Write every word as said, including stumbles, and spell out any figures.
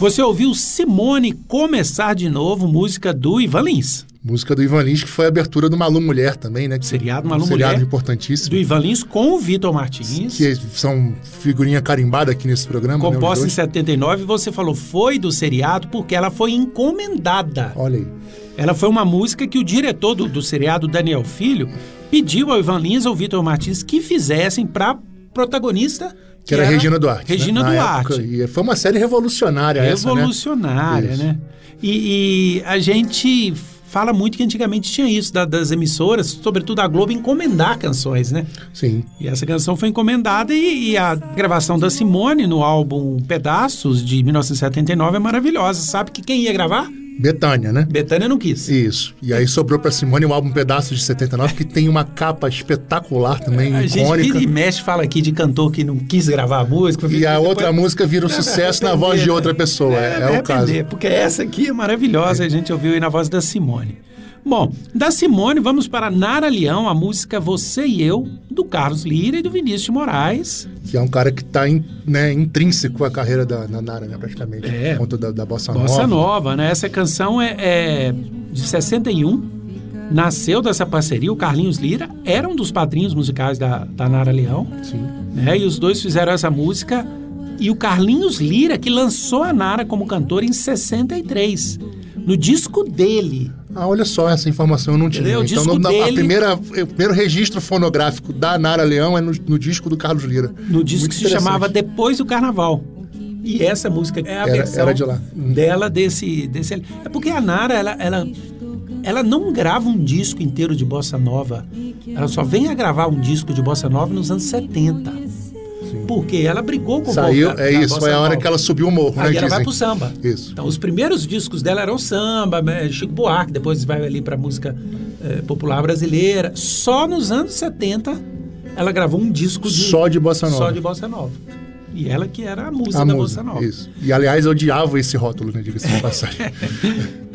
Você ouviu Simone Começar de Novo, música do Ivan Lins. Música do Ivan Lins, que foi a abertura do Malu Mulher também, né? Que seriado Malu um Mulher. Seriado importantíssimo. Do Ivan Lins com o Vitor Martins. Que são figurinha carimbada aqui nesse programa. Composta né, em setenta e nove, você falou foi do seriado porque ela foi encomendada. Olha aí. Ela foi uma música que o diretor do, do seriado, Daniel Filho, pediu ao Ivan Lins e ao Vitor Martins que fizessem para protagonista... Que, que era, era Regina Duarte. Regina né? Duarte. Época, e foi uma série revolucionária, revolucionária, essa, né? né? E, e a gente fala muito que antigamente tinha isso, da, das emissoras, sobretudo a Globo, encomendar canções, né? Sim. E essa canção foi encomendada e, e a gravação da Simone no álbum Pedaços, de mil novecentos e setenta e nove, é maravilhosa. Sabe que quem ia gravar? Bethânia, né? Bethânia não quis. Isso. E aí sobrou pra Simone um álbum Pedaços de setenta e nove, que tem uma capa espetacular também, a icônica. A gente vira e mexe, fala aqui de cantor que não quis gravar a música. E a depois... outra música vira um sucesso na voz de outra pessoa. É, é, é o caso. Porque essa aqui é maravilhosa, é. A gente ouviu aí na voz da Simone. Bom, da Simone vamos para Nara Leão, a música Você e Eu, do Carlos Lyra e do Vinícius de Moraes. Que é um cara que está in, né, intrínseco à carreira da, da Nara, né, praticamente. É. Por conta da, da Bossa Nova. Bossa Nova, né? Essa canção é, é de sessenta e um, nasceu dessa parceria. O Carlinhos Lyra era um dos padrinhos musicais da, da Nara Leão. Sim. Né? E os dois fizeram essa música. E o Carlinhos Lyra que lançou a Nara como cantora em sessenta e três. No disco dele. Ah, olha só, essa informação eu não tinha. Entendeu? Então, disco no, dele... a primeira, o primeiro registro fonográfico da Nara Leão é no, no disco do Carlos Lyra. No disco que se chamava Depois do Carnaval. E essa música é a era, versão era de lá. dela desse, desse... É porque a Nara, ela, ela, ela não grava um disco inteiro de Bossa Nova. Ela só vem a gravar um disco de Bossa Nova nos anos setenta. Porque ela brigou com Saiu, o povo da, é da isso, Bossa foi a hora Nova. Que ela subiu o morro, né? Aí ela dizem. vai pro samba. Isso. Então, os primeiros discos dela eram samba, Chico Buarque, depois vai ali pra música eh, popular brasileira. Só nos anos setenta ela gravou um disco de... Só de Bossa Nova. Só de Bossa Nova. E ela que era a musa a da musa, Bossa Nova. Isso. E, aliás, eu odiava esse rótulo, né? Diga-se de passagem.